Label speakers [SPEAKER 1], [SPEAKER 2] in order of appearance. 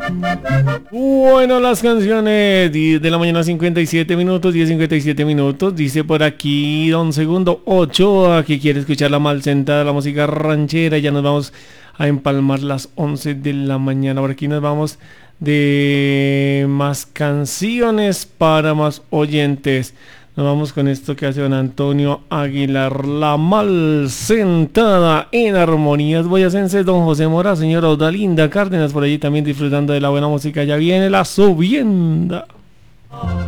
[SPEAKER 1] Bueno, las canciones 10 de la mañana 57 minutos, 10:57 minutos. Dice por aquí Don Segundo Ochoa que quiere escuchar la mal sentada, la música ranchera. Ya nos vamos a empalmar las 11 de la mañana. Por aquí nos vamos de más canciones para más oyentes. Nos vamos con esto que hace don Antonio Aguilar, la mal sentada en armonías boyacenses, don José Mora, señora Odalinda Cárdenas por allí también disfrutando de la buena música. Ya viene la subienda.